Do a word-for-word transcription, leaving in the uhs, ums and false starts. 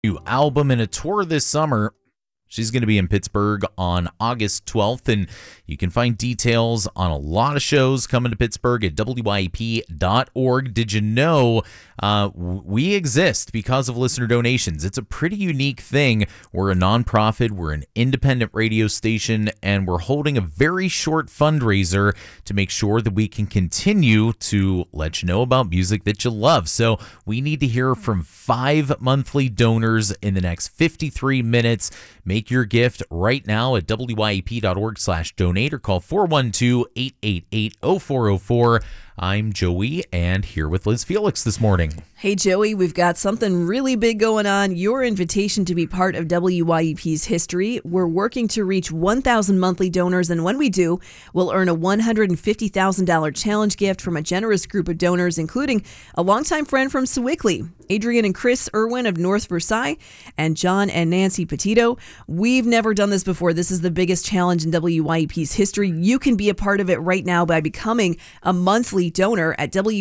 New album and a tour this summer. She's going to be in Pittsburgh on August twelfth, and you can find details on a lot of shows coming to Pittsburgh at W Y E P dot org. Did you know uh, we exist because of listener donations? It's a pretty unique thing. We're a nonprofit, we're an independent radio station, and we're holding a very short fundraiser to make sure that we can continue to let you know about music that you love. So we need to hear from five monthly donors in the next fifty-three minutes. Make your gift right now at W Y E P dot org slash donate or call four one two, eight eight eight, zero four zero four. I'm Joey, and here with Liz Felix this morning. Hey, Joey, we've got something really big going on. Your invitation to be part of W Y E P's history. We're working to reach one thousand monthly donors, and when we do, we'll earn a one hundred fifty thousand dollars challenge gift from a generous group of donors, including a longtime friend from Sewickley, Adrian and Chris Irwin of North Versailles, and John and Nancy Petito. We've never done this before. This is the biggest challenge in W Y E P's history. You can be a part of it right now by becoming a monthly donor at W.